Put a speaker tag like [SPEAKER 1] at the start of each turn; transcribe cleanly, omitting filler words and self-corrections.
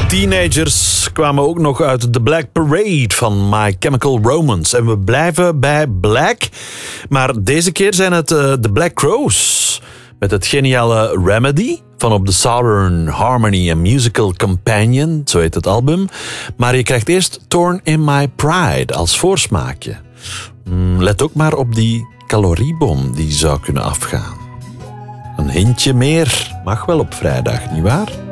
[SPEAKER 1] Teenagers kwamen ook nog uit The Black Parade van My Chemical Romance. En we blijven bij Black, maar deze keer zijn het The Black Crowes. Met het geniale Remedy van op de Southern Harmony and Musical Companion, zo heet het album. Maar je krijgt eerst Torn in My Pride als voorsmaakje. Let ook maar op die caloriebom die zou kunnen afgaan. Een hintje meer mag wel op vrijdag, nietwaar?